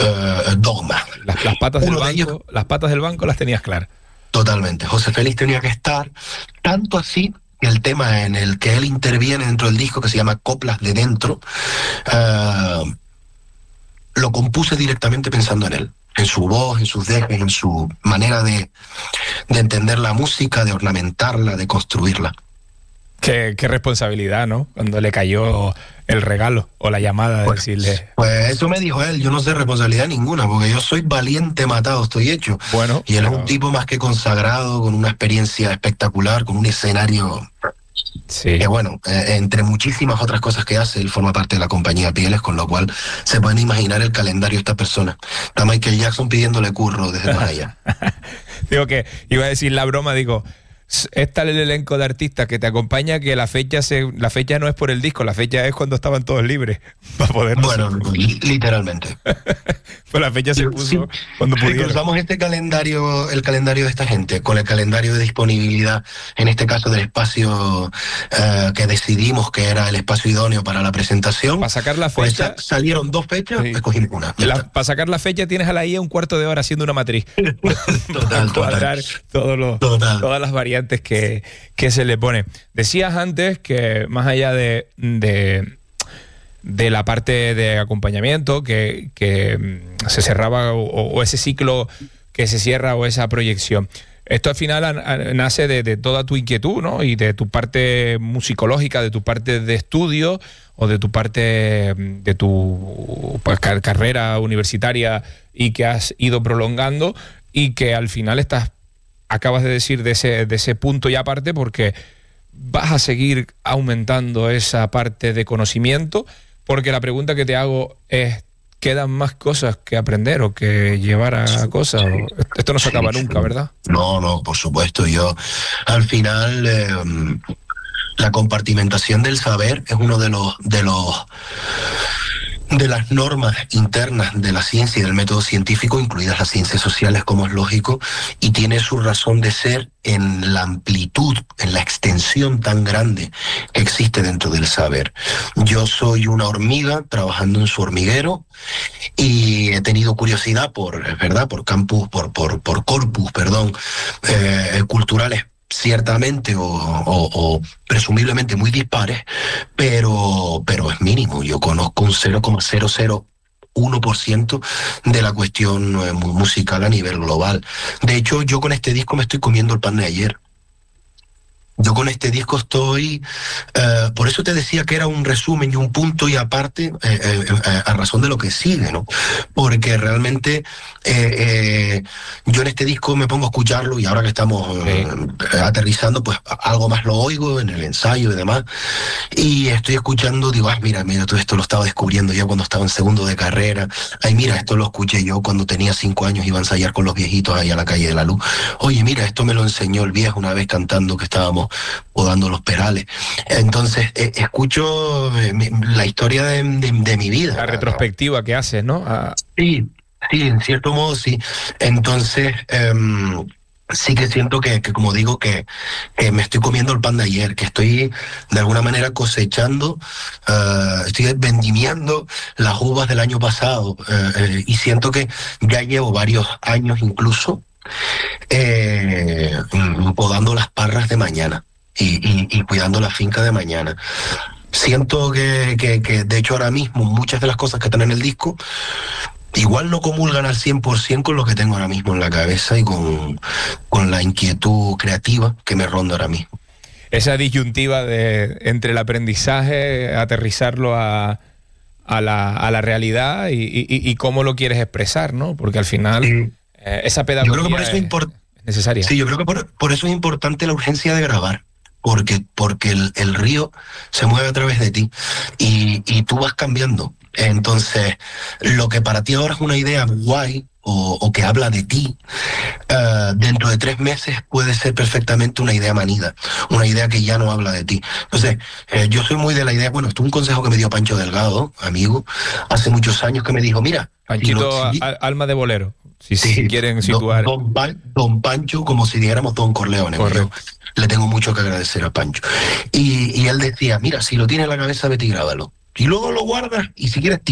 dogma. Las patas del banco las tenías claras. Totalmente. José Félix tenía que estar, tanto así que el tema en el que él interviene dentro del disco, que se llama Coplas de Dentro, lo compuse directamente pensando en él, en su voz, en sus dejes, en su manera de entender la música, de ornamentarla, de construirla. Qué responsabilidad, ¿no? Cuando le cayó el regalo o la llamada de decirle... Pues eso me dijo él, yo no sé responsabilidad ninguna, porque yo soy valiente matado, estoy hecho. Bueno, y él es un tipo más que consagrado, con una experiencia espectacular, con un escenario... Sí. Que bueno, entre muchísimas otras cosas que hace, él forma parte de la compañía Pieles, con lo cual se pueden imaginar el calendario de esta persona. Está Michael Jackson pidiéndole curro desde más allá. Digo que iba a decir la broma, digo, es tal el elenco de artistas que te acompaña que la fecha no es por el disco, la fecha es cuando estaban todos libres para poder... Bueno, literalmente. Pues la fecha se puso cuando pudieron. Si cruzamos el calendario de esta gente con el calendario de disponibilidad, en este caso del espacio que decidimos que era el espacio idóneo para la presentación, para sacar la fecha, pues salieron 2 fechas, escogimos una. Para sacar la fecha tienes a la IA un cuarto de hora haciendo una matriz. Total. Cuadrar todas las variantes que se le pone. Decías antes que más allá de la parte de acompañamiento que se cerraba o ese ciclo que se cierra o esa proyección, esto al final nace de toda tu inquietud, ¿no? Y de tu parte musicológica, de tu parte de estudio o de tu parte de tu carrera universitaria y que has ido prolongando y que al final acabas de decir de ese punto y aparte, porque vas a seguir aumentando esa parte de conocimiento, porque la pregunta que te hago es, ¿quedan más cosas que aprender o que llevar a cosas? Esto no se acaba nunca, ¿verdad? No, por supuesto. Yo, al final, la compartimentación del saber es uno de las normas internas de la ciencia y del método científico, incluidas las ciencias sociales, como es lógico, y tiene su razón de ser en la amplitud, en la extensión tan grande que existe dentro del saber. Yo soy una hormiga trabajando en su hormiguero y he tenido curiosidad por corpus culturales ciertamente o presumiblemente muy dispares, pero es mínimo. Yo conozco un 0,001% de la cuestión musical a nivel global. De hecho, yo con este disco me estoy comiendo el pan de ayer. Yo con este disco estoy... por eso te decía que era un resumen y un punto y aparte a razón de lo que sigue, ¿no? Porque realmente yo en este disco me pongo a escucharlo y ahora que estamos aterrizando, pues algo más lo oigo en el ensayo y demás. Y estoy escuchando, digo, mira, todo esto lo estaba descubriendo yo cuando estaba en segundo de carrera. Ay, mira, esto lo escuché yo cuando tenía 5 años, iba a ensayar con los viejitos ahí a la calle de la Luz. Oye, mira, esto me lo enseñó el viejo una vez cantando que estábamos podando los perales. Entonces escucho la historia de mi vida. La retrospectiva que haces, ¿no? Sí, en cierto modo sí. Entonces sí que siento que como digo, que me estoy comiendo el pan de ayer, que estoy de alguna manera cosechando, estoy vendimiando las uvas del año pasado, y siento que ya llevo varios años incluso podando las parras de mañana y cuidando la finca de mañana. Siento que de hecho ahora mismo muchas de las cosas que están en el disco igual no comulgan al 100% con lo que tengo ahora mismo en la cabeza y con la inquietud creativa que me ronda ahora mismo. Esa disyuntiva entre el aprendizaje, aterrizarlo a la realidad y cómo lo quieres expresar, ¿no? Porque al final esa pedagogía yo creo que por eso es necesaria. Sí, yo creo que por eso es importante la urgencia de grabar. Porque el río se mueve a través de ti y tú vas cambiando. Entonces, lo que para ti ahora es una idea guay o que habla de ti, dentro de 3 meses puede ser perfectamente una idea manida, una idea que ya no habla de ti. Entonces, yo soy muy de la idea, esto es un consejo que me dio Pancho Delgado, amigo, hace muchos años, que me dijo, mira... Panchito, alma de bolero, si quieren situar. Don Pancho, como si dijéramos Don Corleone. Le tengo mucho que agradecer a Pancho. Y él decía, mira, si lo tienes en la cabeza, vete y grábalo. Y luego lo guardas y si quieres